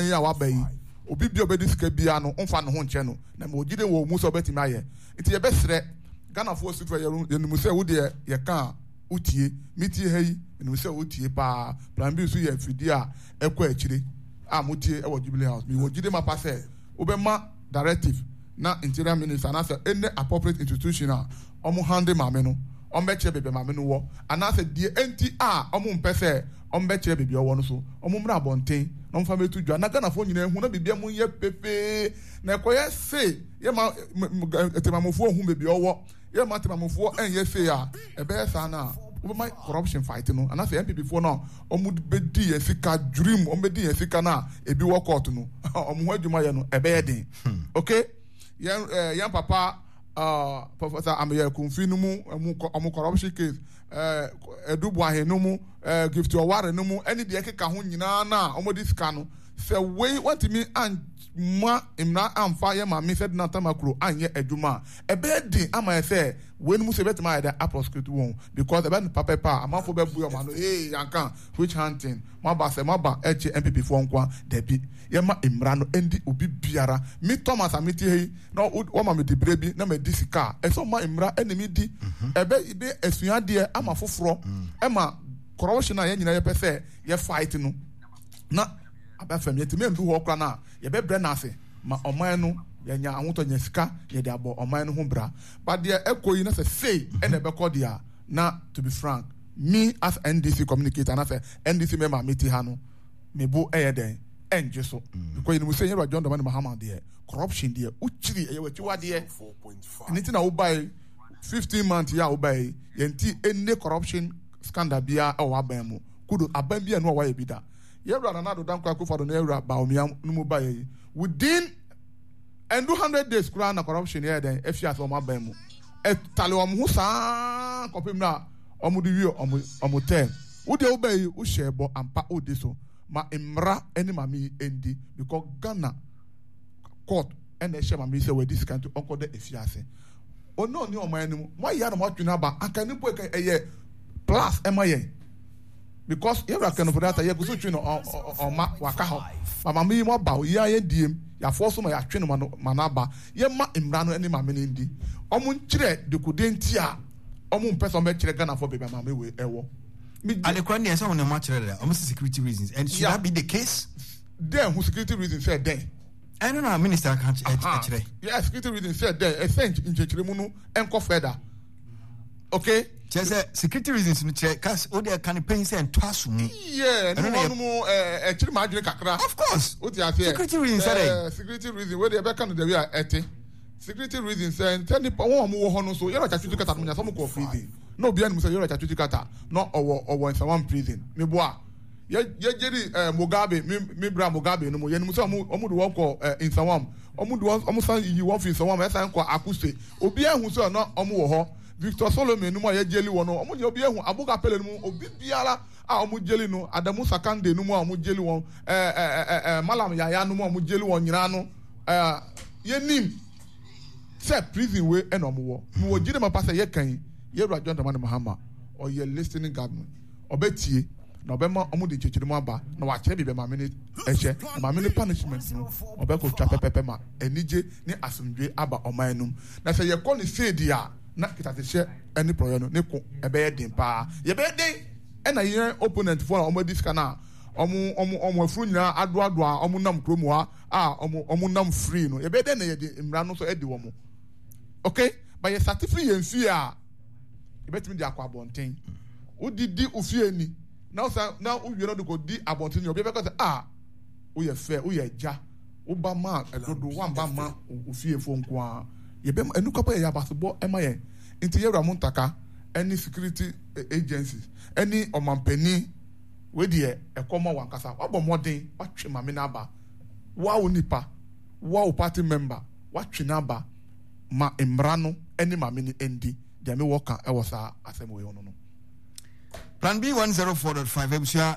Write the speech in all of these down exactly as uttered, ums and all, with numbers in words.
ya wabayi obi bi obedi sika bia no onfa no ho nche no na me ogide wo mu so betimi aye nti ye besre Ghana for sifra ye num se wo de ye ka utie mitie hayi num se utie pa plan bi su ye fidi a ekọ akire a mutie e wo Jubilee House mi wo gide ma pa se obema directive na interior minister na say any appropriate institutional omo handle maame no omo che bebe maame no wo ana say die enti a omo mpese omo che bebe wo no so omo mra bonten no mfa metu dwa na Ghana fo nyina hu na bibia mu ye pepe na ekoye se ye ma etemamofo hu bebe wo ye ma etemamofo enye se a ebe sa na my corruption fight no and I say M P before now omo bedi esika dream omo bedi esika na ebi wo court no omo ho adwuma ye no ebe ye den okay yan yan papa uh Professor Ameye Kumfi no mu omo corruption case eh edubu ahe no mu gift oware no mu any de ekeka ho nyina na omo di sika no say we want me and ma imna amfa ye ma me said na tamakro anye adwuma ebe den ama say when mu se betima ya da prosecute won because ebe no papa pa amafo be bu ma no eh yankan which hunting ma ba se ma ba H M P P fo nkwa da bi ye ma imra no endi obi biara me Thomas amiti hei na o ma me de brebi na me di sika e so ma imra enemi di ebe ibe esua de ama foforo e ma corruption na ye nyina ye pese ye fight no na abafam yeti me ndu ho kwa na ye be bre na ase ma oman no ye nya ahoto nya sika ye de abo oman no ho bra but there ekoyi na say say e na be call dia na to be frank me as N D C communicator na say N D C member meti ha no me bo e den enje so because you say you John Dramani Mahama there corruption there uchiri e we chiwa there anything na wo buy fifteen months ya wo buy yenti any corruption scandal bia e wo aban mu kudo aban bia no wa ye bida yewra na nado dan kwa kufado na yewra ba omia no mu ba ye within and two hundred days kura na corruption here then if you as oma ban mu e tale om hu sa kopim na omudu wi om omotel wo de oba yi wo shebo ampa odi so ma imra eni mami endi because Ghana court and e shema mi say we this country onko de efiase ono ni oman ni mu mo ya na mo twina ba akani po e ye plus e ma ye because you are kind of that you go so twino on ma waka ho mama mi mo ba ya ye diem ya force no ya twino manaba ye ma imra no eni mame ni ndi omo nkire de kudenti a omo mpesa me kire Ghana for baby mama we ewo and the question is on the match almost security reasons and should yeah. that be the case then who security reasons said then I don't know minister can't actually yeah security reasons said then essential in chechiremu no enko further okay just security reasons no check cause all the can pay say and twasu mu yeah no no mo eh chiri ma adwene kakra of course what you say security reasons say security reason where they be can the way ete security reasons say tell the one mo ho no so you chachu kata no nya so mo ko prison no bia no say you chachu kata no owo owo in some prison me boa ye ye jeri Mugabe me bra Mugabe no mo ye no so mo mo do work in some omo do omo san yi one in some e san ko akuse obi ehun so no omo wo ho Victor Solomon no mo ye jeli wo no omo ye obi ehun abuka pele no obi biara a omo jeli no Adamu Sakande no mo omo jeli won eh eh eh Malam Yaya no mo omo jeli won nyina no eh ye nim say prison we e no mo wo mo wo jide ma pass ye kan ye John Dramani Mahama or ye listening government obetie na obema omo de chechiri mo aba na wa kire bibe maame ne ehye maame ne punishment no obeko twa pepepe ma enije ne asomdwe aba omanum na say ye call ni said ya na kitatehye any proyo no ne ko ebe ye den pa ye be den e na ye opponent for omo diska na omo omo omo afuru nyina ado ado a omo nam kromo ha a omo omo nam free no ye be den na ye de imra no so e de wo mo okay but ye certificate ye nfi a ye betimi de akwa bonten udidi ufie ni now sir now you know go di abontin you be because ah we ye fair we ye ja uba ma edodo wan ba ma ufie fo nko a ye be enu kopa ye abasebo e ma ye nti ye ramu ntaka any security agencies any omampani we de e komo wankasa wabo modern watwe mame na aba wa onipa wa party member watwe na aba ma emrano any mame ni endi de me work e was asem we no no Plan B one oh four point five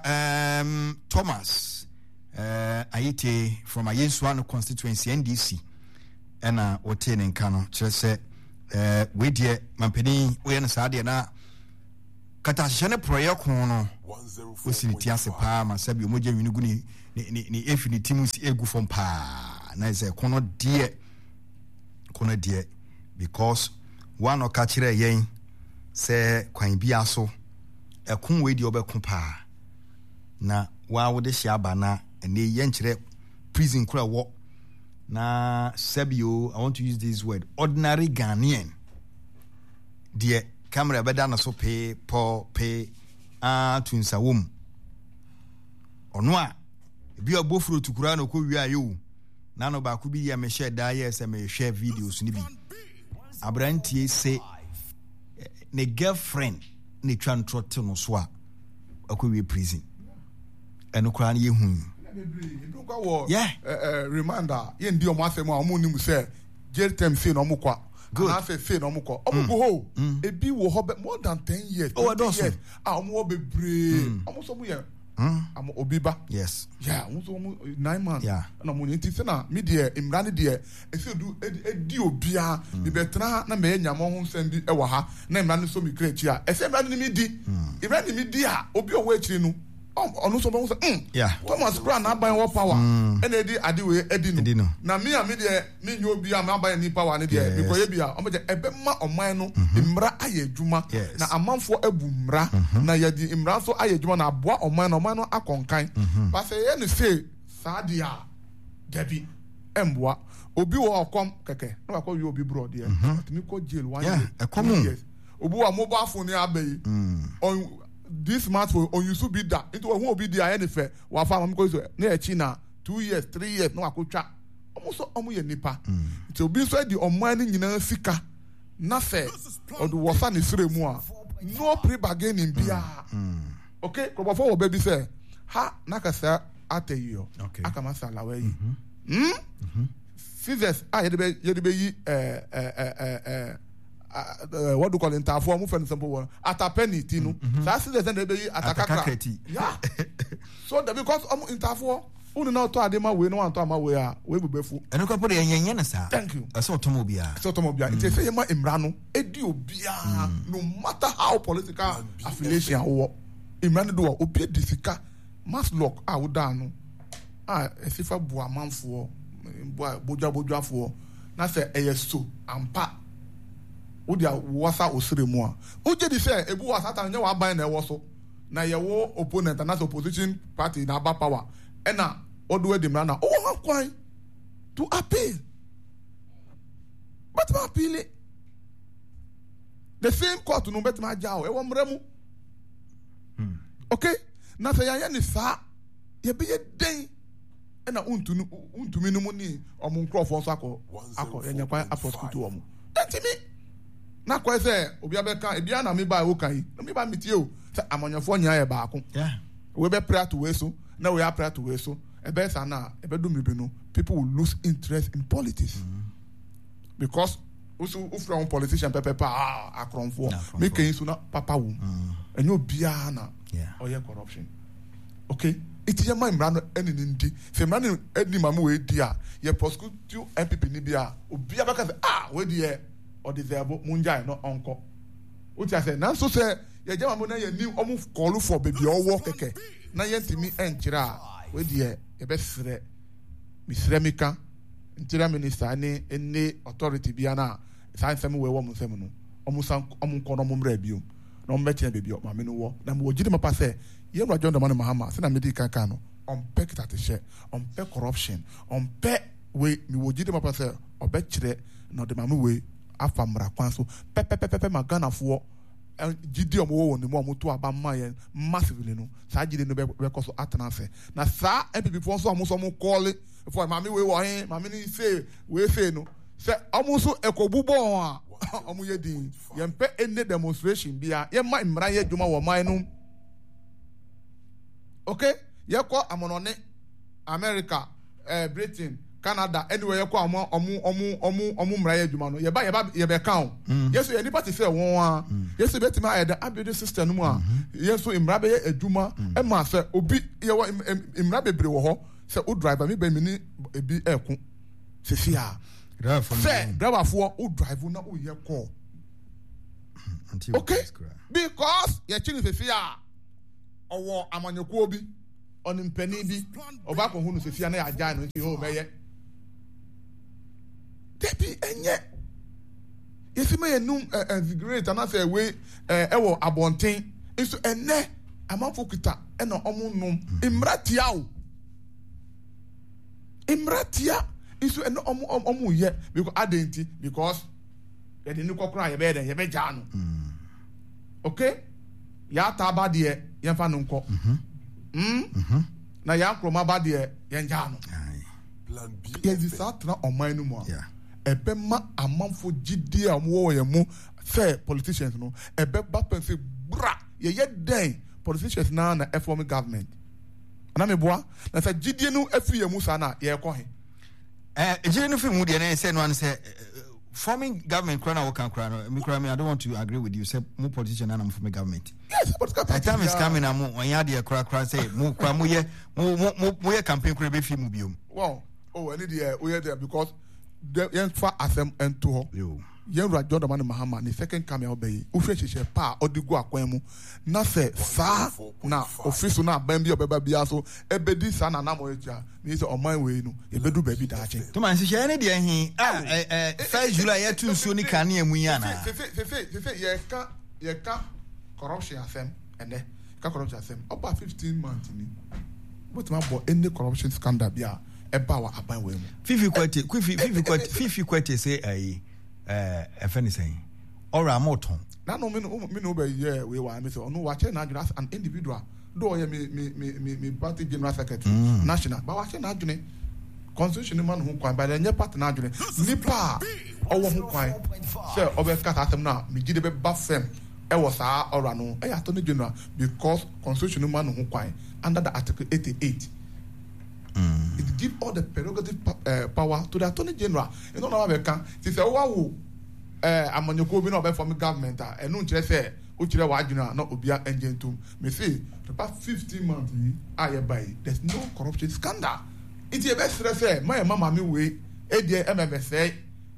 um Thomas uh Ayite from Ayenswano constituency N D C and uh Oten Nkano just say uh we dear mampeni we na sa de na kata hye proye kon no osini ase pa ma sabi omoje nwinu gu ni ni ni infinity mu si egu fom pa na say kono de kono de because one oka kire yen say kwan bia so ekun we di obekun pa na wa wo de hia ba na ene yen kire prison kura wo na sabio I want to use this word ordinary Ghanaian de camera beda na so pay po pay ah twinsa wom ono a bi obofuro tukura na ko wi ayo na no ba ku bi ya me share da yes me share videos ni bi abrantie say ne girlfriend ne twan trot no so a akowie prison eno kura na ye hu yeah uh, reminder ye ndi omo afem a omo nim say jail term say no mokwa na afa say no mokwa omo go ho e bi wo ho more than ten years oh years ah omo wo bebre omo so mo ye am obiba yes yeah omo so mo nine months yeah na mo nti se na me de imran de e se du e di obia bi betra na me nyamo ho nsem bi e wo ha na imran so mi krechi a e se imran ni mi di imran ni mi di a obi o wo akiri no onu so bon say mm yeah Thomas Brown na ban wo power and edi ade we edi no na me a me de me nyo bi a me ban ni power ne de because ye bia o me de ebe ma oman no imra aye adwuma na amanfo abu mra na ye di imra so aye adwuma na aboa oman no oman no akonkan ba say ye ne say sadia debi emboa obi wo okom keke na ko wi obi bro de atimi ko jail one year obi wa mobile phone abayi on this smartphone on you should be that it will won't be there any fair wa fa am ko so na China two years three years no akotwa omo so omo ye nipa it obi so di oman ni nyina sika na fe odo wo sa ne sire mu a no pre bargaining bia okay ko for baby say ha na ka sa ateyo aka ma sala we yi hm scissors ah ye de ye de yi eh eh eh eh Uh, what do you call it? Tafo, mu friend simple one. Atapeni tinu. So see the then be atakaka. Yeah. So that because um intafo, unu na to adema we no want to ama we a we bubefu. Eno ko pode yenyen na sa. Thank you. Ase otomobia. Ase otomobia. It say ma imra no edi obia no matter how political affiliation wo. Imra no do obi disika mass lock a wo da no. Ah esifa bu amanfo, bo boja bojafo. Na say eyeso ampa Udia wasa osire mu a uje di say ebu wasa ta nya wa ban na ewo so na ye wo opponent and as opposition party na ba power e na odo edi mra na o wa kwan to appeal but ma appeal the same court no bet ma jao e wo mra mu okay na say ya ni sa ye be ye den e na untunu untumi no mu ni omo nkrofo so akọ akọ ye nya kwan aposkutu omo ntimi na kwa say obi abeka ebia na me ba wo kan na me ba metie o say amanyafo nya ye ba ako yeah we be pray to we so na we are pray to we so e be sa na e be do me be no people will lose interest in politics mm-hmm. because also if from politician pepe pa akronfo make yin so na papa wo enyo bia na or ye corruption okay it ye ma imra no eni ndi say imra no eni ma mo we di a ye prosecute M P P ni bia obi abeka say ah we di e or the verbo munjai no onko uti ase na so say ye jama mo na ye ni omu call for baby owo keke na ye ntimi enchira we die ye be sre mi sre mika ntira minister ni ene authority bia na san sem we wo mo sem no omu san omu nko no mo mra bio na mo beche baby o ma me no wo na mo gidi mapa say ye mra John Dramani Mahama se na me di kankan no on pe kitate she on pe corruption on pe we mi wo gidi mapa say obechire na de mamu we afa mra kwan so pepe pepe pepe magana fo gidi omo wo ni mo omo to aba ma ye massively no sa gidi no be ko so atana fe na sa M P P fo so omo so omo call for mami we wo hin mami ni say we say no say omo so ekobubo a omo ye din ye mpe ene demonstration bia ye ma mra ye dwuma wo man no okay ye ko amonone America eh Britain Canada anyway you kwa omo omo omo omo omo mra ye adwuma no ye ba ye ba ye be kan yeso ye nipa te say won a yeso be tima ye da abede system no mu a yeso mra be ye adwuma e ma say obi ye wo mra bebre wo ho say o driver me be me ni ebi ekun se fi a driver say driver fo o drive na o ye call Okay, because you're chilling the fear or Amanyokobi on Impenibi or back on who is the Fiana Jan with you, Mayor. Debbie, and yet, you see, me a noon and great another way, ever abontain is to a ne a mafukita and no omunum imratiao. Imratia is to an omu yet because I didn't because you didn't cry a bed and you be jano. Okay? Ya taba de yemfa no nko. Mhm. Mhm. Na ya kroma ba de yenja no. Plan B. Yes, satra oman no mo. Yeah. Ebe ma amanfo gidi amwo ye mu say politicians no. Ebe ba pense bra ye ye den politicians na na form government. Ana me boa na say gidi no afi ye mu sa na ye ko he. Eh gidi no fi mu de na say no an say forming government crana or can crana. I don't want to agree with you. Say more politician and I'm forming government. Yes, but the time is coming. I'm on yadia crack crack say more cramuye more more more campaign crebe film bium. Wow. Oh, I need the we there because the young far asem and to her. Young Rajon the man Mahama, the second camera obey. Ufresh pa or the go aquemu. Na say sa na official na bambi or baby aso ebedi sana na moja. Me say on my way no. You bedu baby dache. To man say any dey hin ah eh first July year two so ni kan emu yana. Say say say say say ye ka ye ka corruption asem ene. Ka corruption asem. About fifteen months ni. But ma bo any corruption scandal bia eba wa aban we mu. Fifi kwete, fifi fifi kwete, fifi kwete say ai eh efeni say ora moton na no me no me no be here we wa me say no wa che na adwene as an individual do ye me me me me party general secretary mm. national but wa che na adwene constitution man ho kwan ba the nye party na adwene nipa owo ho kwan say obe kata atem na me gide be ba fem e wo sa ora no e attorney general because constitution man ho kwan under the article eighty-eight. Mm. It gives all the prerogative uh, power to the attorney general. You know now we can. If you want uh, Amanyokobi no be from government, and no chire say o chire wa adwuna na obia engine to me say the past fifteen months I buy there's no corruption scandal. It is best say my mama me we e dey M M S say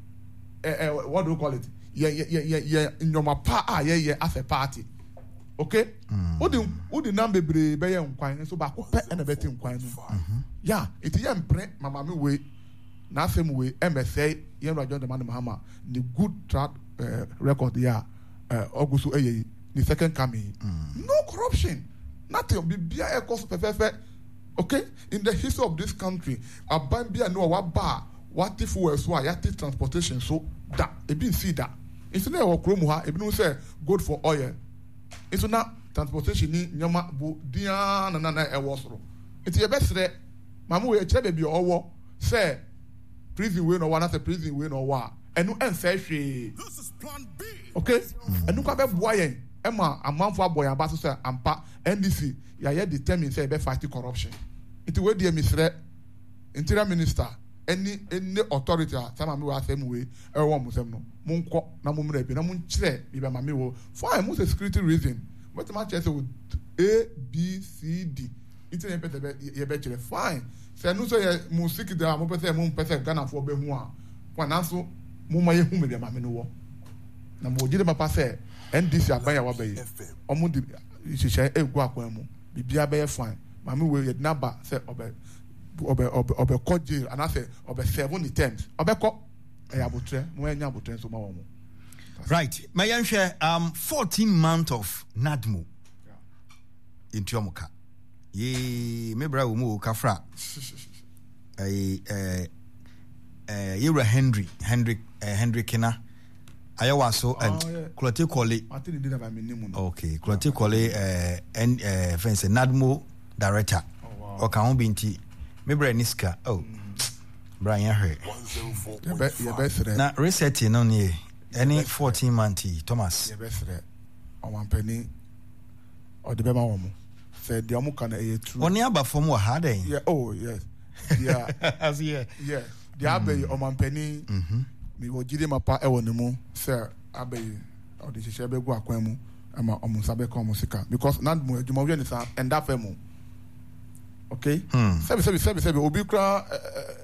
eh what do you call it? Yeah yeah yeah yeah in your pa ah yeah yeah as a party. Okay? Who the who the number be be nkwan so ba ko pe na be tin nkwan no. Yeah, it is empre mama me we na same way M S A yen Rajon the man Mahama the good track uh, record yeah uh, August eye the second coming. Mm. No corruption. Nothing be bia e cost perfect. Okay? In the history of this country, aban bia no wa ba what if we so ya transportation so that e bin see that. It's na e krom ha e bin say good for oil. It's not transportation ni nyama bu dia na na na e wo soro. It's your best re mamu we kire baby owo say prison we no one say prison we no wa enu ense hwe. This is plan B. Okay? Enu kwa be boa yen e ma amanfo aboy aba so say ampa N D C ya ye determine say be fight corruption. It we dey misre interior minister any any authority sama me wa say me we e wo mo sem no mo nko na mo mra bi na mo nkire bi be ma me wo for mo say security reason what ma chese with A B C D it e be ye be chire fine say no so ye mo sick da mo pese mo pese Ghana for be hu a kwa na so mo ma ye hu me be ma me no wo na mo gide ma pa say N D C aban ya wa be ye omo di hihye egu akwan mu bibia be ye fine ma me we ye number say obe obe obe obe ko jail and I say obe seven terms obe ko e abotre mo enya abotre so ma wo mo right my young share um fourteen months of Nadmo yeah. Into Yomuka ye me bra wo mu kafra eh eh eh Yura Henry Henry uh, Henry Kena ayawa so and Klote Kole I think they never mean name no okay Klote Kole eh and eh fence Nadmo director o ka ho binti me bra niska oh Brian here you bet you bet na reset no ne any fourteen months Thomas you bet o wan penny o de be ma wo mo said the amuka na e true oni aba form wa ha den yeah oh yes yeah as yeah yeah the abe o man penny mhm me wo gide mapa e wonu mu sir abe o de hihye be gu akwan mu ama o musa be ko musika because Nadmo adwuma wi ni sa enda famu okay sebi sebi sebi sebi obi kra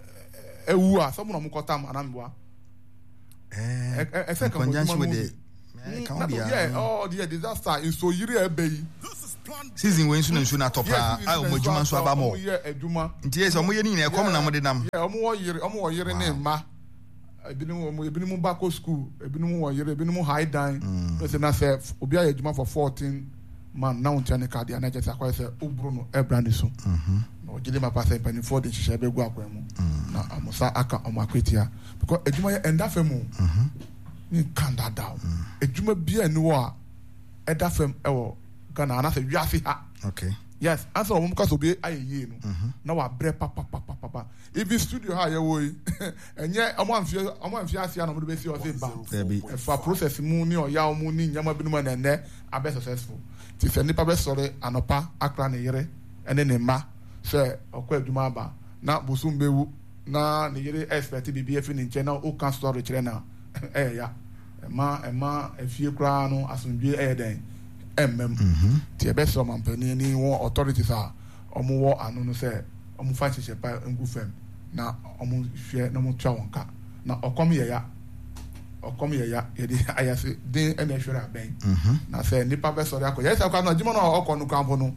ewu a someone mo kotam anamwa eh eh conjunction with the yeah oh the disaster in so yiri ebe season when soon and soon at top ah o mojuma so aba mo yeah eduma nti yes omo ye ni na e kom na mo de nam yeah omo wo yiri omo wo yiri ne ma ebinim omo ebinim back school ebinim wo yiri ebinim high down so na say obi a eduma for fourteen man now ntia ne card ya na just akwa say obru no e brand so mhm no gide ma pass pani for the shisha be gu akwa mu na amusa aka omo akwetia because eduma ye enda fam mhm ni kanda down eduma bia ni wo a eda fam e wo Ghana ana say wiafi ha okay yes answer omo because obi ayeye no na wa bre papa papa papa even studio ha ye wo yi enye omo amfie omo amfie asia na mo be si o say ba e fa process mu ni o ya omo ni nyama binum na ne abe successful ti se nipa be sore anopa akra ne yere ene ne ma se okwa aduma ba na bosum bewu na ne yere expect bi bi efi ni nche na o kan story kire na eh ya ma e ma efie kra no asundwe eh den mm ti e be so mampani ni won authorities a omo wo anu no se omo fa chiche pa ngu fam na omo hwe na mo twa wonka na okom ye ya okom ye ya ye di ayase din ene hwere aben na se nipa be sori akọ yes akọ na jimo na okọ no kampo no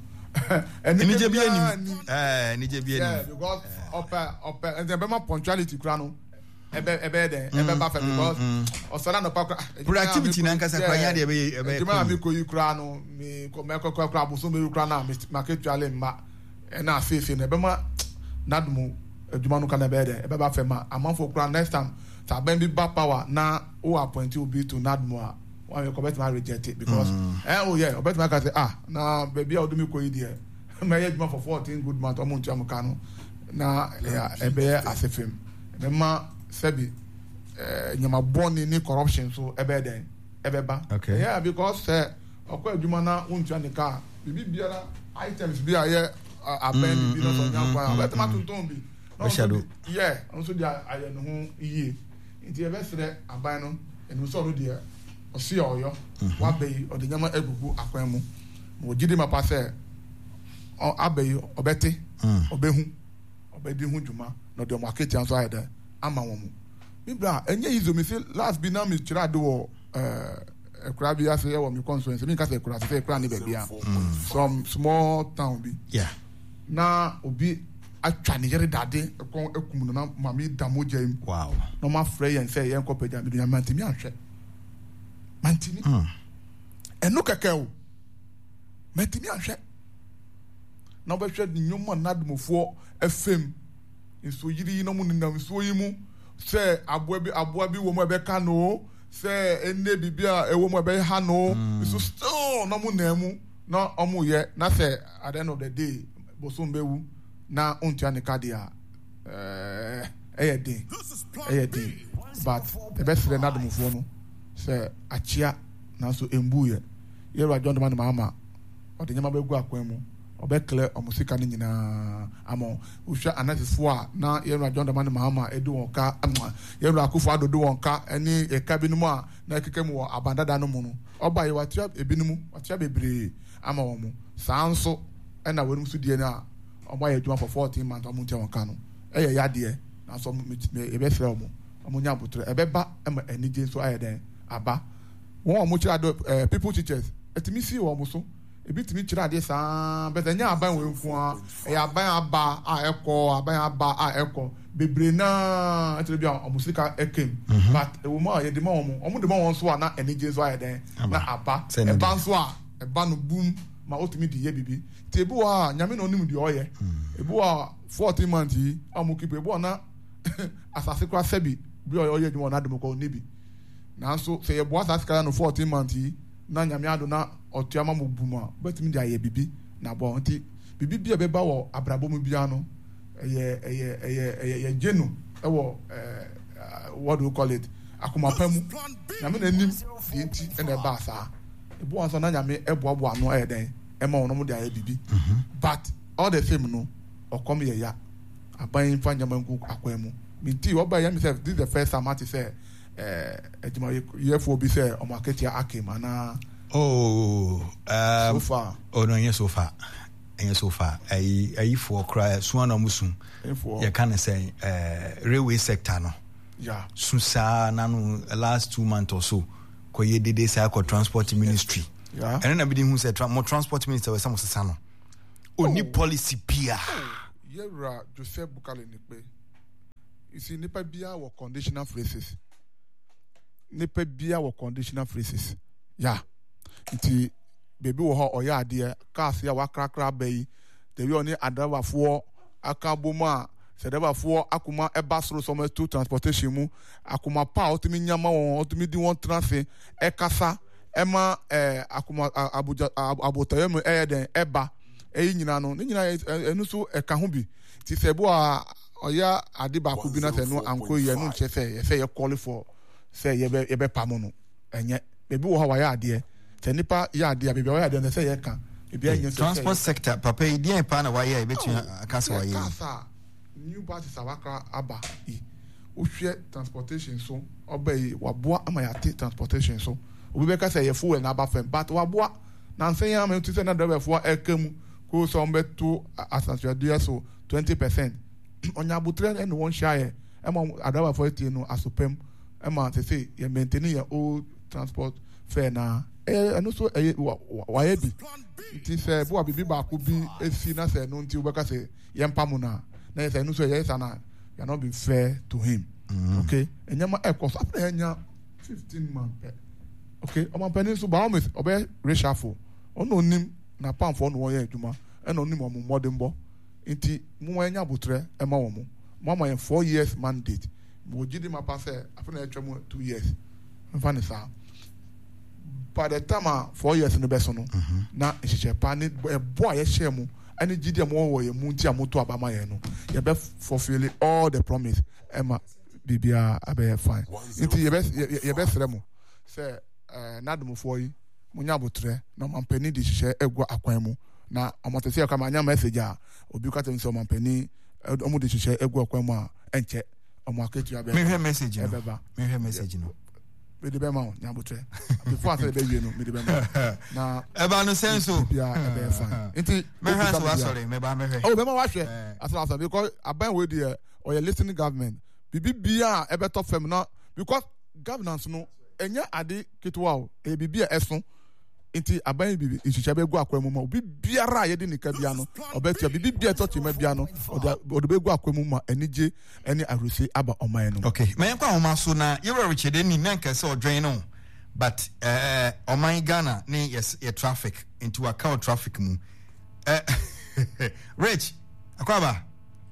eni je bi eni eh eni je bi eni because opa opa and the be punctuality kra no ebe ebe de ebe ba fa because osana no pa productivity na nkasa kwa nya de ebe ebe jima mi ko yi kra no mi ko me ko kra bo so me kra na market chale ma na afefe na ebe ma nadmu adwuma no kana ebe de ebe ba fa ma amanfo kra next time sa ben bi ba power na o appoint obi to nadmu a one you bet ma reject it because eh oh yeah bet ma ka say ah na baby o do mi ko yi there me ye adwuma for fourteen good month o mo ntia mo ka no na ebe asefem ebe ma sebi eh nyama boni ni corruption so ebe den ebe ba okay. Yeah because eh okwa adwuma na untua ne ka bibi biara items bi aye aben bi no so nya kwa bet ma tonton bi no shadow yeah onso dia aye no ho iye nti ebe sere aban no enu so ro dia osi oyo wa bei o de nyama egugu akwan mu wo gidi ma pa se o abai obete obehu obedi hu dwuma no de market an so aye ama wo mu bibra enye izo mi se last bi na mi kira de wo eh ekura bi ase wo mi constituency mi ka se ekura se ekura ni be bia some small town bi yeah na obi atwa ne yere dade ekon ekum no na mami damoja im wow no ma frey en say yen ko peja bi do mantimi ahwe mantimi enu keke o mantimi ahwe na ba hwe nyoma nadmofo efem nso yiri no mu ninam so yi mu se aboa bi aboa bi wo mu ebe ka no se enne bibia ewo mu ebe ha no so still no mu na mu na omu ye na se at the end of the day bosom bewu na ontua ne kadia eh eh din eh din but the best friend nadmofo no se achia na so embu ye ye ra John man mama o de nyama begu akwan mu obekle omusika ni nyina amo uhwa analysis fo a na yero John man mahama edu wonka yero akufo adodo wonka eni eka binumu a na keke mu abandada no mu no oba ye watia ebinumu watia bebre ama wo mu sanso ena wonu su die na oba ye adwuma for fourteen months omu ntia wonka no eye yade na so ebe fere omu omu nya botre ebeba ema enije so ayeden aba won omu kira do people teachers etimi si wo mu so ebi timi kira de saa beta nya aban we nfu a e aban aba a ekọ aban aba a ekọ bebre na atire bia omusika ekem but e wo ma ye de ma omu omu de ma won so a na enije so ayeden na aba e ban so a e ban no boom ma otimi di ye bibi tebu a nyame no nim di oye ebu a fourteen months yi amu keep ebu na asase kwa sebi bi oye di won na dem ko nibi na so se ye bo asase kala no fourteen months yi na nyame ado na otuama mo buma betimi dia ye bibi na bo nti bibi bia beba wo abrabo mu bia no eye eye eye eye jenu e wo eh what do you call it akumapamu nyame na nim di nti e na ba sa e bo anso na nyame e bo bo ano e den e ma wono mo dia ye bibi but all the same no okom ye ya aban fa nyama nku akwan mu minti wo ba ya myself this is the first time I say eh ejima ye fo bi say o market ya akema na oh um so far oh no yes so far and so far ai ai for cry so na musun you can say uh railway sector no yeah susa na no last two months or so koye dede say ko transport ministry yeah and na be hu say tra- more transport minister we some sesa no oni policy pia yera Joseph Bukale nipe you see nipa bia wo conditional phrases nipa bia wo conditional phrases yeah nti baby wo ho oya ade cars ya wakrakra bayi the we oni adabafo aka boma sedabafo akuma eba soro some to transportation mu akuma pa otimi nyama won otimi di won transe e kasa ema eh akuma abuja abotaye mu eh den eba eh nyina no ni nyina enu so e ka ho bi ti sebo a oya ade ba ku bi na se no anko ye no che se ye se ye call for se ye be ye be pamo no enye baby wo ha wa ya ade se nipa ya ade a baby wa ya ade se ye ka Hey, transport sector papa idea pa na why e betu akasa why akasa new buses awaka aba e o hwe transportation so obey waboa amayate transportation so obi be ka say ye fuel na aba fam but waboa na nsen ya me tu say na driver for ekam ko so mbeto asansuade so twenty percent onya butre and one share e ma driver for etie no asopem e ma say say ye maintain your old transport fare na eh eno so eh wa ye bi nti se bo abibi ba ko bi esi na se no nti ubeka se ye mpamu na na se eno so ye sana you not be fair to him mm-hmm. Okay enyama e cost up enya fifteen man okay o ma penin so ba o me obe reshuffle ono nim na pam for no wo ye adwuma e no nim o mo modern bo nti mu enya botre e ma wo mo mama ye four years mandate mo gidi ma pass e afuna e twem two years mfa ne sa by the time uh, four years in the best no na ehye pa ne boy ye share mu ani gidi mo wo ye mu nti amoto abama ye no ye be fulfill all the promise ema bibia abe fine nti ye be ye be sere mu say eh nadum fo yi munya botre na mampani di hye egwa akwan mu na omotese ya kama anya message a obi ka tem so mampani omo di hye egwa akwan mu a enche omo aketu abe me hear message no me hear message no me de be ma nyabotre before I say be you no me de be ma na e ba no sense o bia e be fine nti me hear so wa sorry me ba me hear oh be ma wa hwe aso aso because aban we dey or you listening government bibi bia e be top fam na because governance no enya ade kitwa o e bibi a eso nti aban bibi ihihya be gu akwa mu ma obi biara ye de nika bia no obetia bibi bia touch ma bia no odo be gu akwa mu ma anije eni aruse aba oman no okay me kwa homa so na yero Richard ni nanka se odwen no but eh oman Ghana ni yes ye traffic into account traffic mu eh Rich akwaba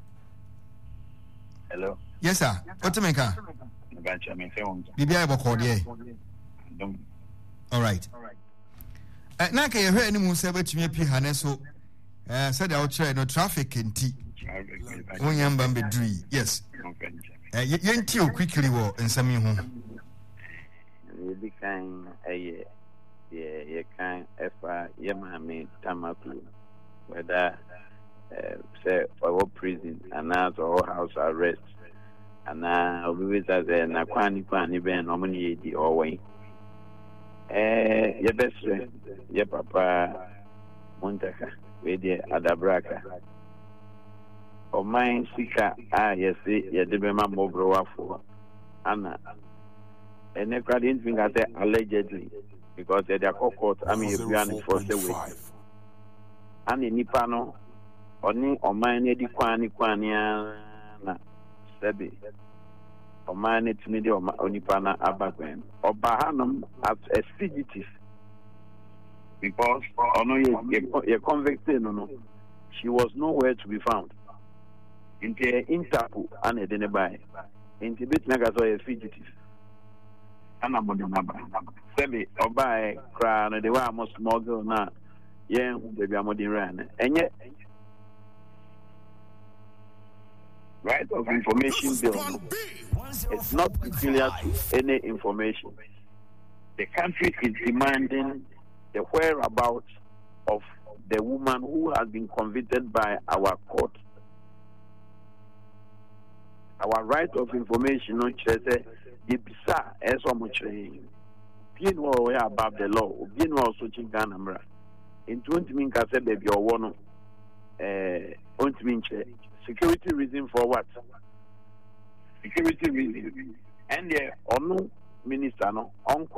hello yes sir what to make ka bancha me fe won bibia e boko de all right eh na ka ye hwe ani mu se batumi api hane so eh said out chere no traffic enti onyamba mbedri yes eh yenti o quickly wo nsami ho ye bi kan eh ye ye kan efa ye ma me tamaku whether uh, say our prison and our house arrest and uh we say na kwani kwani ben no money yedi owen eh ye best ye papa montaka we dey adabraka o mine sika ah yes ye de be ma mobro wafo ana ene kwadi thing I say allegedly because they are court I mean you are for the way and nipa no oni o mine di kwani kwani na sebi o mine timi di o nipa na abagwen oba hanom as a fugitive because ono ye ye convicted no no she was nowhere to be found in the Interpol and a deneby in the bit mega so a fugitive and a body number sebi oba cry no the way I must smuggle na yeah baby I'm modern ran and yet right of information bill it's not peculiar to any information. The country is demanding the whereabouts of the woman who has been convicted by our court. Our right of information no chese the bisa eso mo chire bien wo we above the law bien wo so chingana mra in twenty min ka se baby owo no eh ontimi nche security reason for what security reason and the onu minister no onko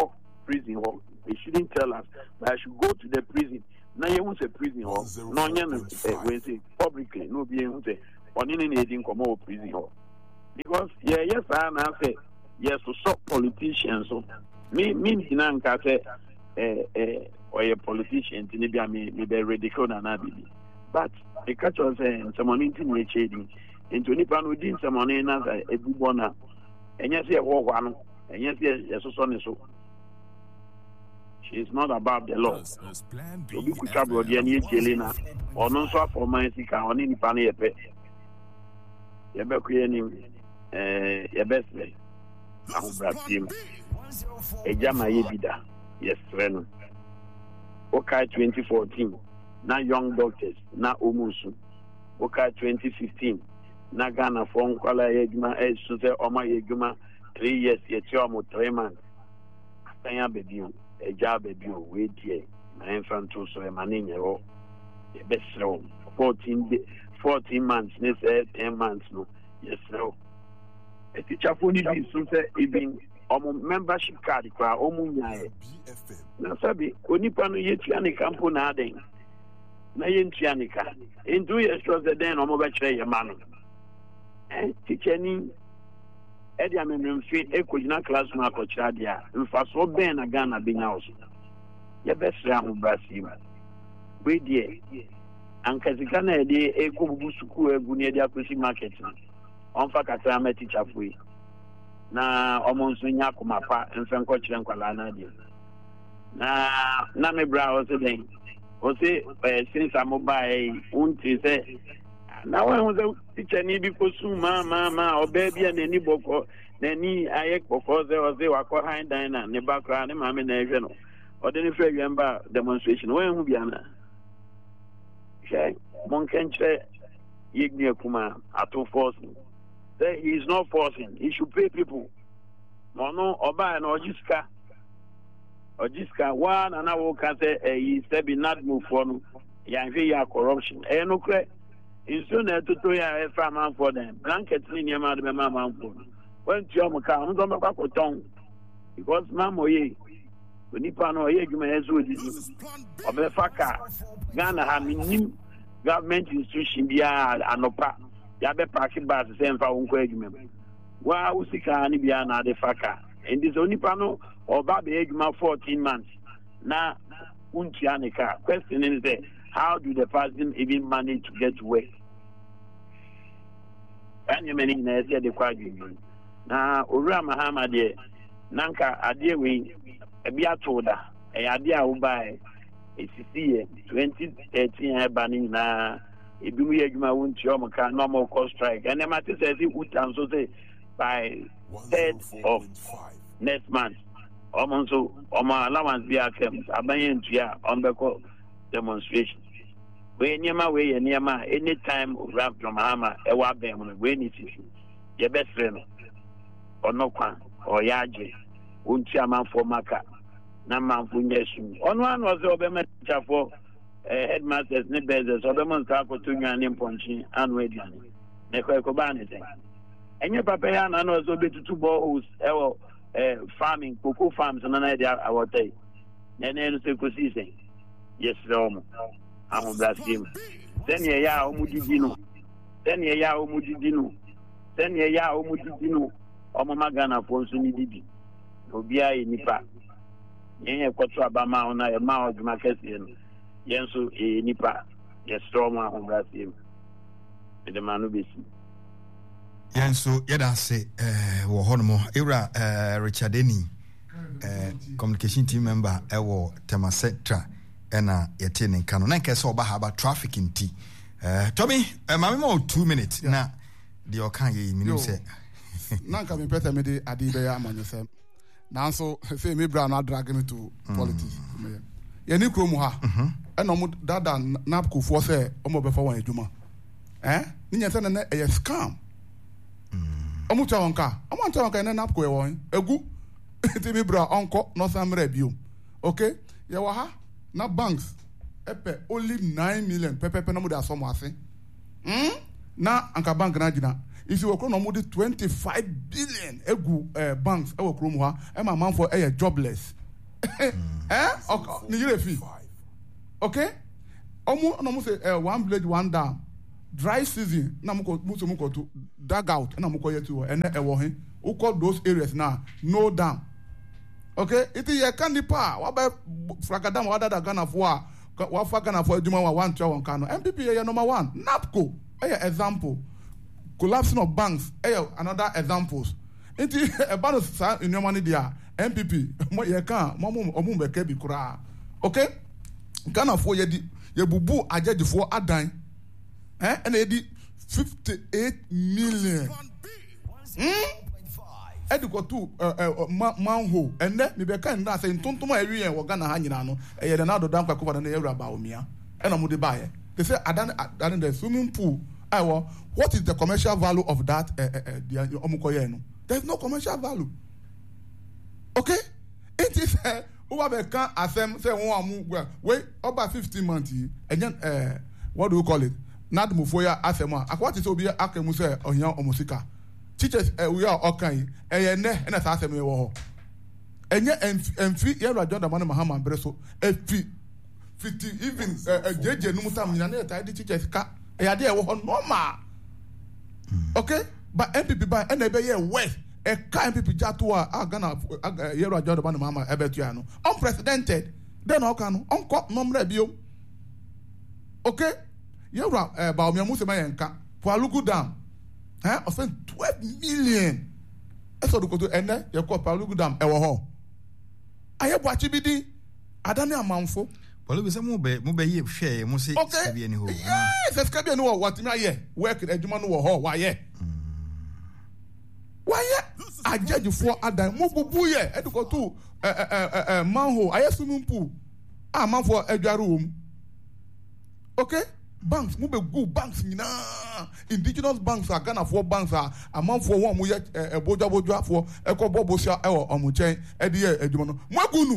prison hall. They shouldn't tell us, but I should go to the prison. Now you won't say prison hall. No, you say publicly. No, be able to say on anything come out prison hall. Because yeah, yes, I say yes to stop politicians. So me, me, Nanka say, eh, eh, or a politician, maybe I may be radical and abibi. But the catch was saying someone into shading into Nipan within someone in as a good one. And yes, yeah, one, and yes, yes, so so. She is not above the law. So we could have brought the N H L or non so for my sick on any panny a pet. Your back name, eh, your best way. I'm Brazil. A Jama Yebida, yes, friend. Okay, twenty fourteen. Now young doctors, now Omusu. Okay, twenty fifteen. Now Ghana from Kuala Yegma, eh, Suze Oma Yegma, three years, yet you are three months. I am baby. A job baby, wait here. My infant to so a man in your best room. Fourteen, fourteen months, let's say ten months. No, yes, no. A teacher for you is even on membership card, cry, Omunya. Now, Sabi, Onipano Yetiani Campo Nading. Nayan Tianica. In two years, was the den on mobile tray, man. And teaching. Eddie Amendment Street, Equina class Marco Chadia, and fast for Ben a Ghana being house. Your best round Brazil. Wait, dear. And Kazikana, the Eco Busuku, Gunia Pussy Market. On Fakatama teacher free. Na almost Yakumapa and Franco Chankalana. Na Name Brow today. Was it since I'm mobile, won't you say? Now I was a teacher, need because ma, ma, or baby, and any book or any I because there was they were behind Diana, and the background, and mamma, and or then if you remember demonstration, when will be Anna? Okay, one can say, Yignia Kuma, at all forcing. Say he is not forcing, he should pay people. No, no, or buy an Ojiska. Ojiska, one, and I will say, he said, be not move for Yanvia corruption. Eh, no credit. In soon as to three a farm for them, blankets in your mother, mamma. When John come, I'm going to back with tongue. Because Mamma, ye, when you pan or ye, you may as well of the Faka, Ghana have new government institution, Bia and Opa, Yabe Parking Bars, the same for Unquagum. Why was the Kani Biana the Faka? And this only panel or Baby Egma fourteen months. Now, Untianica, question is there. How do the person even manage to get to work? And you many names the quadrivium. Now, Ura Mahama de Nanka Adia we a Biatoda, a Adia who buy a C C twenty thirteen banning na a Bumia won't Yomaka normal cost strike. And the matter says it would so say by third of next month. Almost so, Oma allowance be a camp, Abayan Tia on the demonstration. When you way and Yama anytime rap from Hama, a wabam, when it is your best friend or no quan or Yaji, won't chairman for Maka, Naman Funyasu. On one was the Obama for headmasters, Nebezers, Obama Taco Tunya and Imponchin, and Wedian, Nekobanese. And your papa and also be to two boys, farming, cocoa farms, and an idea our day. Then say, yes, Rome. I'm Brazil. Then ye ya omudidino. Then ye ya omudidino. Then ye ya omudidino. Omo magana fonso ni bibi. Obia e nipa. Yen kwatu abama ona e ma oduma kese no. Yen so e nipa. Ye strong on Brazil. The manu besi. Yen so yeda se eh wo hono Ira eh Richard Eni eh communication team member e wo Temasetra ena yete ne nka no na nke se oba ha ba traffic nti eh Tommy eh mama mo two minutes yeah. Na de o kan ye minim se na nka me pete me de ade be ya amanye se na so say me bra na drag me to mm. politics ye ni krom ha ena mo dada napko fo se o mo be fa wan adwuma eh ni nya se na e scam mm o mo twa wonka o mo twa wonka na napko e won egu ti me bra onko no samre bio okay ye wa ha na banks epe only nine million pepe pe no mo da so mo ase hmm na anka bank na gina if you were no mo de twenty-five billion egu eh, banks e wo krom ha e ma man for e jobless eh okay ni yire fi okay omo na mo say uh, one village one dam dry season na mo ko mo so mo ko to dag out na mo ko yet to ene e wo he who call those areas now no dam okay it is a candy pa wa ba fragadam wa da Ghana for wa fa Ghana for adwuma wa one twa one kano M P P is number one NAPCO eh example collapsing of banks eh another examples it is about sa in money there M P P mo ye kan mo mo mo be ka bi kura okay Ghana for ye di ye bubu ajadifo adan eh na ye di fifty-eight million hmm ediko tu manhole enne me be kan na say ntontoma awi yen wo Ghana ha nyina no e ye na do dan kwa kofa na ye wura ba omia e na mo de ba ye they say adan adan the swimming pool ayo what is the commercial value of that uh, uh, uh, the omukoye no there's no commercial value okay it is uh, over be kan asem say won amu wait over fifteen months enye uh, what do you call it nad mufoya asem a akwati say obi akemu say ohia omusika teachers uh, we are okay eye ne na sa asem e wo ho enye emfi ye rajon da man mahama breso efi fifty even jeje no mutam nyina na ta di teachers ka e ade e wo ho normal okay but M P P ba e na be ye west e ka M P P jato a Ghana ye rajon da man mahama e betu ya no unprecedented then o kan no onko nomra bio okay ye ra ba o mi amu se ma ye nka Palugu dam eh o spend twelve million eso do ko to ene ye ko Palugu dam e wo ho aye bo achibidi adane amanfo Palugu se mo be mo be ye hwe mo se skabi ani ho yes skabi ani wo watimi aye work adwuma no wo ho wa ye wa ye ajajifo adan mo bubu ye e do ko to eh eh eh manhole aye swimming pool amanfo adware wo mu okay banks mo be go banks nyina indigenous banks are Ghana for banks are among for one mo ye eboja boja for eko bobosia e wo omuchen e de ye adwuma no mo agunu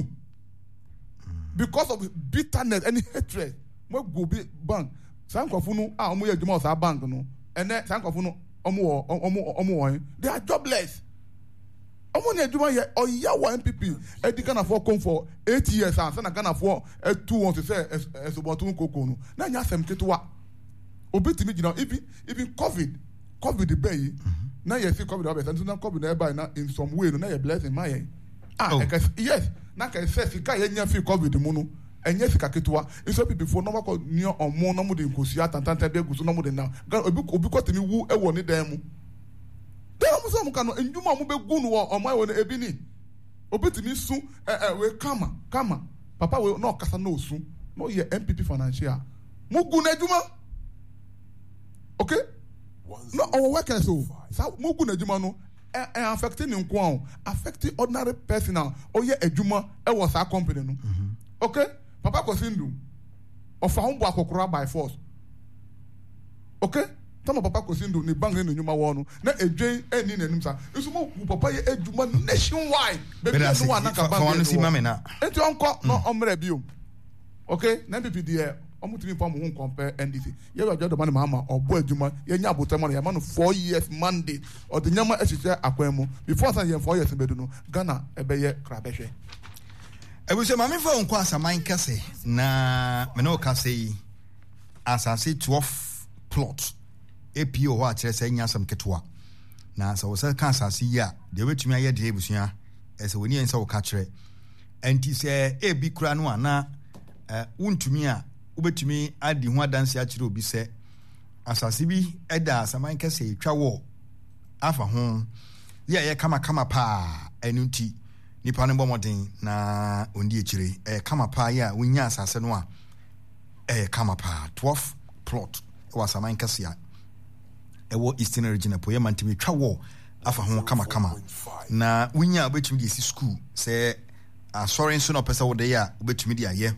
because of bitterness and hatred mo go be bank sankofu no ah mo ye adwuma sa bank no ene sankofu no omo omo omo they are jobless omo ne adwuma ye oya wa M P P e di Ghana for come for eight years and na Ghana for two wants to say esobotun koko no na nya asem ketewa obetimi gina even even covid covid be yi na ye see covid obet and na covid na by na in some way no na ye blessing my ah oh. Yes na ka say sika ye nya fi covid mu no enye sika ketewa so people for no ko ni omo no mu de nkosi atantanta de gusu no mu de na obi obi ko temi wu e wo ni dan mu de mo so mo ka no enjuma mo be gu no wo omo e wo na ebi ni obetimi su eh we kama kama papa we no kasa na osu no ye M P P financial mo gu na adwuma okay no our workers so sa mo gu na adwuma no e affecting nko affecting ordinary personal o ye adwuma e wo sa company no okay papa Kosindu ofa ho bo akokora by force okay tama papa Kosindu ni bank ni nyuma wo no na edwen eni nanim sa nso mo papa ye adwuma nationwide be no one na ka bank no enti onko no omre bio okay na M P P there omutimi pa mo ho compare N D C ye wa jodo man mama obo adwuma ye nya abotamo ya man four years mandate o de nyama ehihye akwan mu before san ye four years bedu no Ghana e be ye krabehwe ebuse mame fa onko asaman kase na me no kase yi asase twelve plot A P O ho a kire se nya asam ketwa na sa wo se kan asase yi a de wetumi aye de ebusua ese woni en se wo ka kire enti se e bi kura no ana wuntumi a ubetumi adi ho adanse a kire obi se asase bi eda asaman kase etwa wo afa ho ya ye kama kama pa enunti nipa ne bomoden na ondi ekire eh kama pa ya wonya asase no a eh kama pa twelve plot wa saman kasia e wo eastern region po ye mantimi twa wo afa ho kama kama na wonya obetumi di si school se asori nso no pesa wo de ya obetumi di aye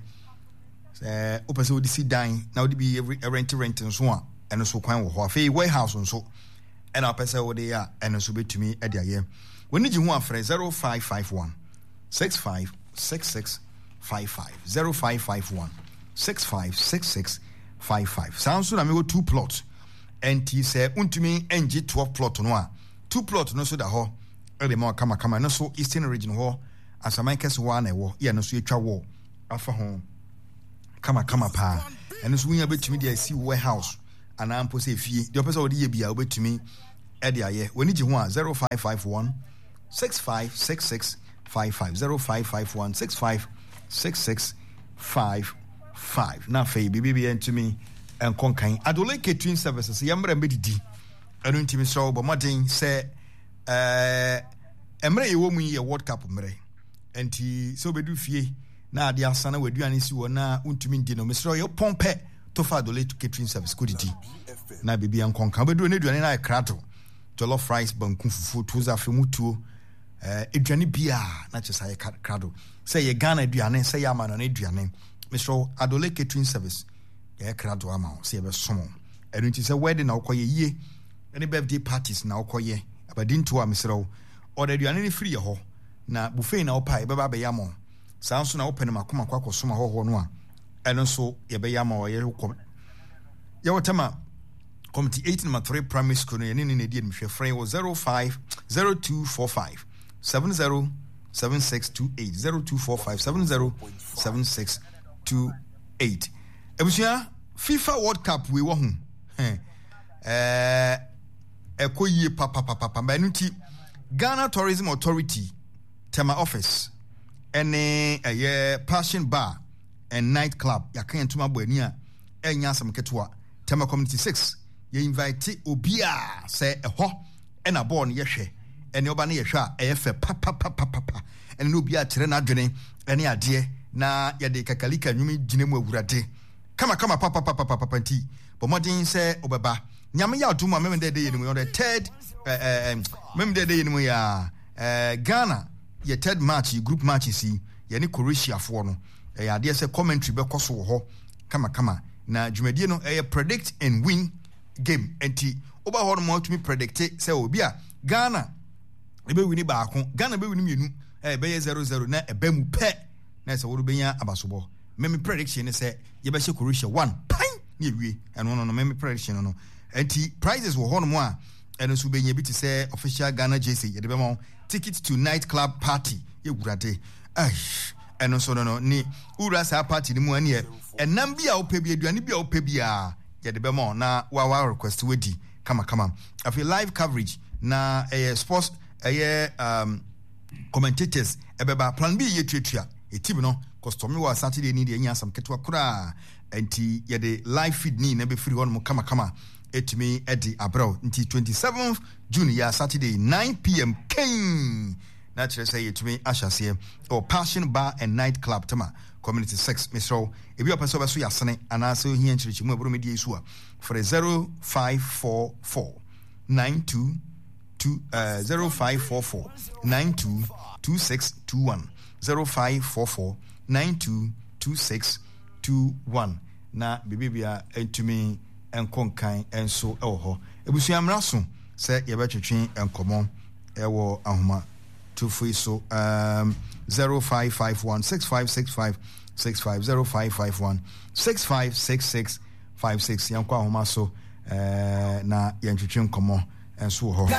se opesa wo di si dan na wo di bi every rent rent nso a eno so kwan wo ho afi warehouse nso ena pesa wo de ya eno so betumi e di aye woni ji ho afre zero five five one six five six six five five zero five five one six five six six five five sounds na me go two plot and he say untumi N G twelve plot no a two plot no so da ho e de ma kama kama no so eastern region ho asaman kese wa na ewo ye no so etwa wo afa ho kama kama pa eno so wunya betumi de asi warehouse ana ampo se fie de opese wo de ye bia wo betumi e de aye woni gi ho a zero five five one six five six six five five zero five five one six five six six five five na fe bibi entumi enkonkan Adole Catering Services yamra mbedidi enu ntimi so bo modern se eh emre yewo mu ye World Cup mre enti so bedu fie na ade asana waduane si wo na untumi ndi no mesro yo pompe to fa Adole Catering Service kodidi na bibi enkonkan bedu ne duane na krato jollof rice banku fufu tuza femutuo eh eduane bia na chesa ye krado se ye Ghana aduane se ya amana na aduane mesro Adole Catering Service ye krado ama se ye be somo enu nti se wedding na okoye yie any birthday parties na okoye abadinto a mesro order aduane ni free ye ho na buffet na opa ye be ba be yamo sanso na open makoma kwa kosoma ho ho no a eno so ye be yamo ye ko ye wotama committee eight number three primary school no ni ni di me hwe frame was zero five zero two four five seven zero seven six two eight zero two four five seven zero seven six two eight. Ebusia FIFA World Cup we wo hu eh ekoyie papa papa papa banuti Ghana Tourism Authority tema office ene eye Passion Bar and Night Club yakan ntuma bo ani a enya asam ketwa tema community six ye invite obia say eho ena born ye hwe ene oba na ye hwe a efe papa papa papa ene no obia kire na adwene ene ade na ye de kakalika nwumi ginemu awurade kama kama papa papa papa panti but modern say obeba nyame ya aduma meme de de ye no the third eh meme de de ye no ya eh Ghana ye third match group match si ye ni Croatia fo no eh ade say commentary be koso ho kama kama na dwumadie no eh predict and win game enti oba ho no mo to me predict say obi a Ghana e be wini ba ko Ghana be wini mienu eh be zero zero na e ba mu pe na say wo benya abasobo meme prediction say ye be she Croatia one pan na ewie eno no no meme prediction no enti prizes wo ho no mo a eno so benya bi ti say official Ghana jersey ye de be mo ticket to night club party ye gurade ai eno so no no ni ura sa party ni mu ani e enam bia wo pe bia aduane bia wo pe bia ye de be mo na wa wa request wedi kama kama afi live coverage na eh sports eh um commentators ebeba plan B ye tuatua e team no custom wa Saturday ni de nya sam ketwa kura enti ye de live feed ni na be free on mo kama kama etimi edi abroad nti twenty-seventh June ya Saturday nine p m king na chere say etimi ahase or Passion Bar and Night Club tema community six misro ebi opeso beso yasene anase ohia nchirichi mu abro media isu a for zero five four four nine two two uh zero five four four nine two two six two one zero five four four nine two two six two one na bibibia entumi enkonkan enso ewo ho ebusuam raso se ye betwetwe enkomo ewo ahoma to free so um zero five five one six five six five six five zero five five one six five six six five six yankwa ahoma so eh na yentwetwe enkomo enso ho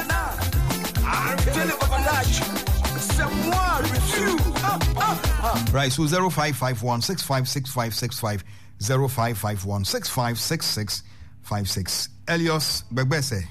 right so zero five five one six five six five six five zero five five one six five six six five six. Elios Begbese.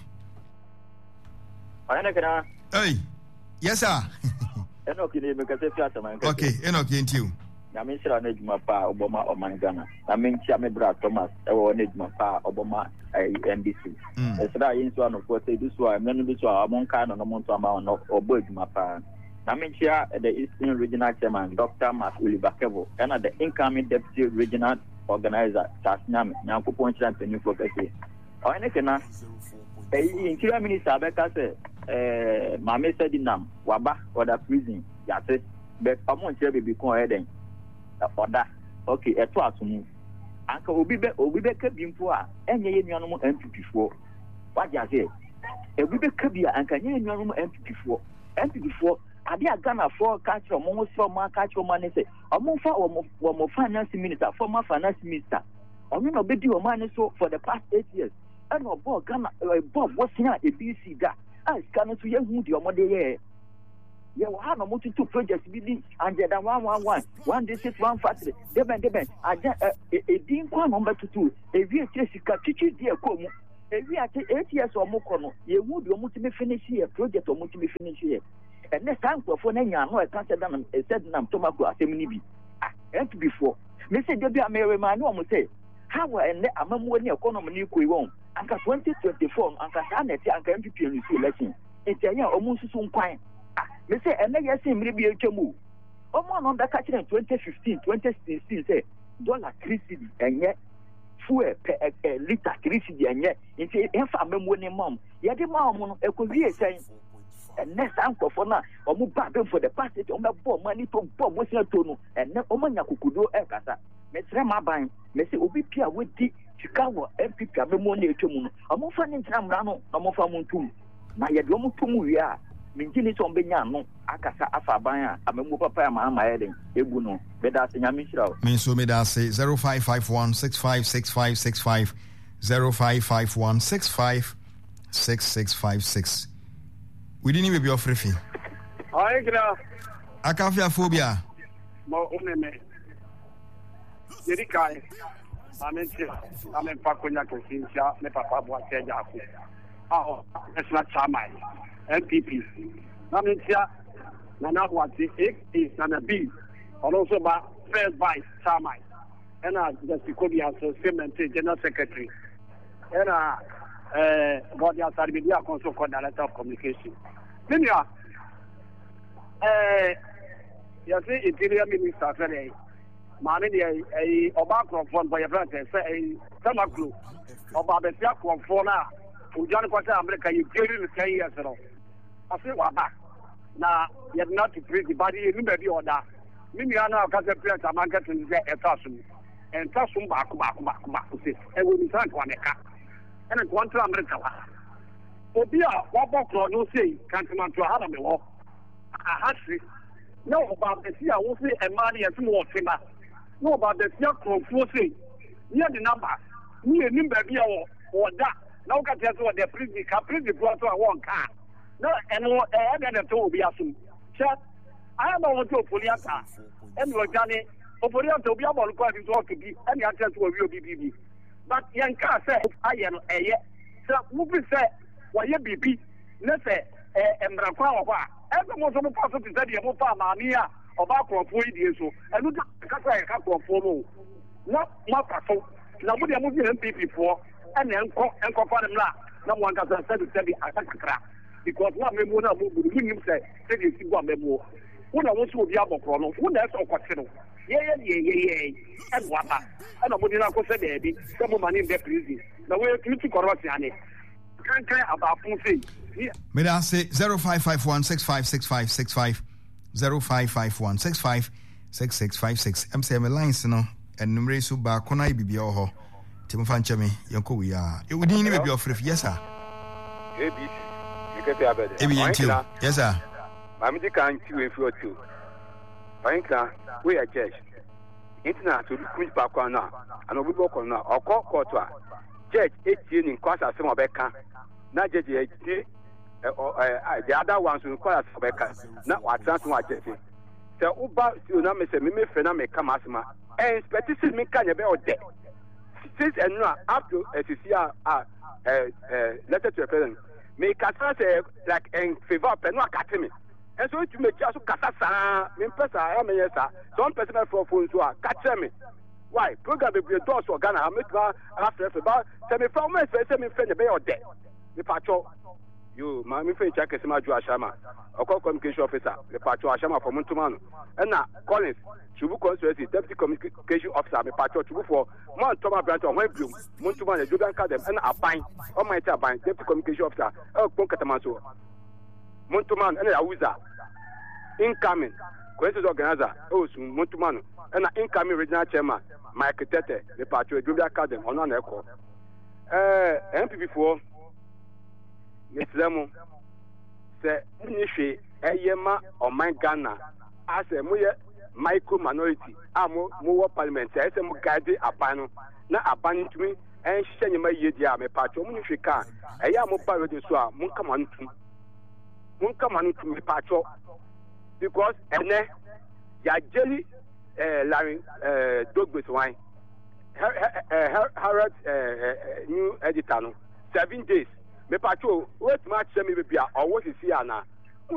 Hey. Yes sir. Enoch ni me kase fi atama. Okay, Enoch yentiu. Na me sira na eduma pa oboma omangana. Na me ntia me bra Thomas e wo na eduma pa oboma N B C. E sira yin so no ko say this one me no bi so amon kan no mo to ama no obo eduma pa. Na me ntia the Eastern Regional Chairman Doctor Mark Oliver Kevo and the incoming Deputy Regional Organizer Tasnyam Nyankopon Champion for Kase. O ene kena e interior minister abeka say eh Mame Sedinam waba order prison yate but amon chere be kon eden order okay eto atumu anka obi be obi be ka bimpo a enye ye nuanom N P P fo waja say obi be ka bia anka nye nuanom N P P fo N P P fo ade Ghana for catch o mo so ma catch o man say o mo fa o mo finance minister former finance minister o no be di o man so for the past eight years and o bo Ghana Bob what's here a B C da as can so ye hu di o mo de ye ye wa ha no mo tutu project bi di Angela one one one one D six one factory deben deben aja e din kwa no betutu e wi e sika chichi di ekomu e wi ate eight years o mo kono ye wu di o mo ti be finish here project o mo ti be finish here and next time for na nya no e kan said na e said na tomako asem ni bi ah and before me say dey be amere man no mo say how and the amamu ni economy ni ko iwon anka twenty twenty-four anka sa na ti anka M P P ni election enti anya o mo susu nkwan ah me say and yes mri bi etwemu o mo no da ka kire twenty fifteen twenty sixteen say dollar three cedi enye fuel per liter three cedi enye enti e fa amamu ni mom ye de ma o mo no e ko wie sen and next anko for na o mo ba be for the past o mo bo money to bo mo se to no and o mo nya kokodo e kasa me tre ma ban me se obi pia we di Chicago M P P amemo na etwemu no amofa ni ntramra no amofa mo ntum na ye de mo tum wi a minjini so mbenya no akasa afa ban a amemo papa ya ma ma ye den ebu no be da se nyame hira me so me da se zero five five one six five six five six five zero five five one six five six six five six we didn't even be offer fee ai gra akafia phobia mo umeme Yerikai, Amentia, Amen Paconia Consincia, me papa Boateja. Oh, that's not Chamai, M P P. Amentia, Nana Wati, A, Nana B, and also by first vice Chamai, and uh, the Sicodia, so Cemetery General Secretary, and uh, Godia Sarbidia, also called Director of Communication. Then you are, uh, you see, Interior Minister today. Mane de ai oba krofon boy friend say ai tamaklu oba be tia krofon na ujan kwata America you geri the ten years no ase wa ba na ye not to pray the body you be bi oda mi mi ana ka se pray ta market ni se etasum entasum ba ku ba ku ba ku ba ku se e wo mi san kwa neka ena kwanta America wa obi a wa bokro no sei kantima to ha na me wo aha si no oba be tia wo se e ma ni e tumo otima no about the fear confusion near the number near number be or that now can tell what the prison can prison to one car no and other to be assumed chat I am not to Poliata and we're done it Poliata be able to talk to be any answer to a real B B but Yanka said I am a yet so movie said what you be let's say and Rakwa every most of the person to study about Mania about for years so and look at a couple of photo not not so now would you move M P P for and then and confirm them no one can say to tell me attack because what me move him say say you see what me move who I want to be able to who that's all question yeah yeah yeah yeah and what and I'm going to say baby some money in the prison now we need to correct yani can't care about pussy me da say zero five five one six five six five six five zero five five one six five six six five six M C M lines no and number so ba kona bibia ho tim fa nche me yenko wi a e wudi ni bibia ofref yes sir A B C you get abede e bi yenko yes sir mami di kan ti we fi o tu oyinka we a church internet to kuj ba kwa na and obi bo ko na okọ court a church etie ni kwasa se mo be ka na jeje etie the other ones will call us for not what transfer what jersey. So Uba, you know, Mister Mimi Fena may come as ma and petition me can you be out there. Since and now up to a C C R letter to a president. May Kasa say like in favor of Penua Katimi. And so to make just Kasa, Mimpesa, I am a yes, sir. Some personal for phones who are catching me. Why? Program will be a door for Ghana. I make my after about semi four months, semi friend be out there. The patrol. You, my friend, check a Simaju Ashama, a call communication officer, the Patrol Ashama for Montumano, and now Collins, Chubu Constituency, Deputy Communication Officer, the Patrol Chubu for Mount Thomas Branch on White Bloom, Montumano, Judan Cadem, and a bind, on my turbine, Deputy Communication Officer, El Concatamaso, Montuman, and a Awuza, incoming, Coincidence Organizer, also Montumano, and an incoming regional chairman, Mike Tete, the Patrol Judan Cadem, on an echo. Uh, M P P four. Mislemo say nishi eyema o man Ghana as a moye micro minority amo mo parliament say say mo guide aban na aban tumi en hye ma ye dia me patcho mo nishi ka eya mo ba radio so a mo kama ntum mo kama ntum me patcho because ene ya jelly eh Larry eh Dogbes wine Harrod new editor no seven days me patrol wait match me be a or what is here na